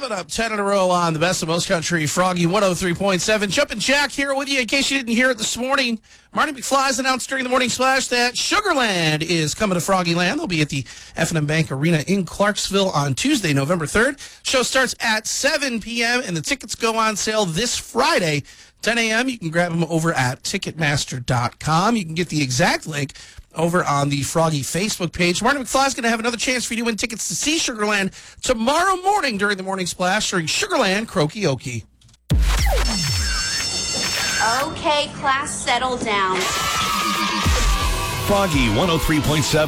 it up 10 in a row on the Best of Most Country, Froggy 103.7. Jumpin' Jack here with you in case you didn't hear it this morning. Marty McFly has announced during the Morning Splash that Sugarland is coming to Froggyland. They'll be at the F&M Bank Arena in Clarksville on Tuesday, November 3rd. Show starts at 7 p.m. and the tickets go on sale this Friday, 10 a.m. You can grab them over at Ticketmaster.com. You can get the exact link over on the Froggy Facebook page. Marty McFly is going to have another chance for you to win tickets to see Sugarland tomorrow morning during the Morning Splash during Sugarland Karaoke. Okay, class, settle down. Froggy 103.7.